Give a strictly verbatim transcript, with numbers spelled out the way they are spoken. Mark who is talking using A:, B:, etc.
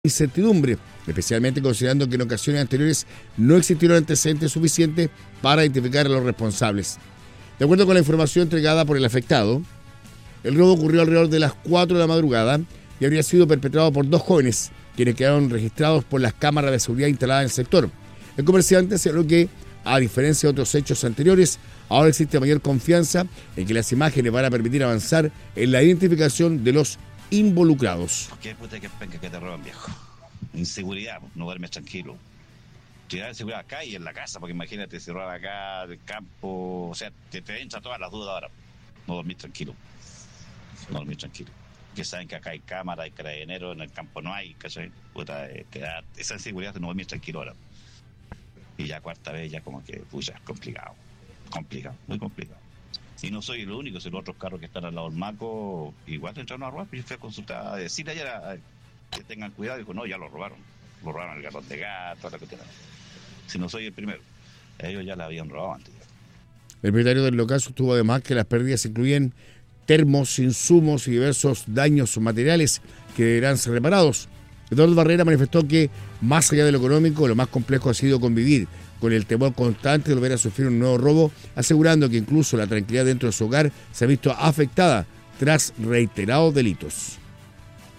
A: incertidumbre, especialmente considerando que en ocasiones anteriores no existieron antecedentes suficientes para identificar a los responsables. De acuerdo con la información entregada por el afectado, el robo ocurrió alrededor de las cuatro de la madrugada y habría sido perpetrado por dos jóvenes, quienes quedaron registrados por las cámaras de seguridad instaladas en el sector. El comerciante señaló que, a diferencia de otros hechos anteriores, ahora existe mayor confianza en que las imágenes van a permitir avanzar en la identificación de los involucrados.
B: ¿Qué puta que penca que te roban, viejo? Inseguridad, no duermes tranquilo. Tirar de seguridad acá y en la casa, porque imagínate si roban acá, del campo, o sea, te, te entran todas las dudas ahora. No dormís tranquilo. No dormís tranquilo. Que saben que acá hay cámara, hay carabineros, en el campo no hay, ¿cachai? Puta, eh, te da esa inseguridad de no dormir tranquilo ahora. Y ya cuarta vez, ya como que, pucha, es complicado. Complicado, muy complicado. Y no soy el único, si los otros carros que están al lado del Maco, igual entraron a robar, pero yo fui a consultar, a decirle ayer a, a, que tengan cuidado, y dijo, no, ya lo robaron. Lo robaron el galón de gato, la que tienen. Si no soy el primero, ellos ya la habían robado antes.
A: El propietario del local sostuvo además que las pérdidas incluyen termos, insumos y diversos daños materiales que deberán ser reparados. Eduardo Barrera manifestó que, más allá de lo económico, lo más complejo ha sido convivir con el temor constante de volver a sufrir un nuevo robo, asegurando que incluso la tranquilidad dentro de su hogar se ha visto afectada tras reiterados delitos.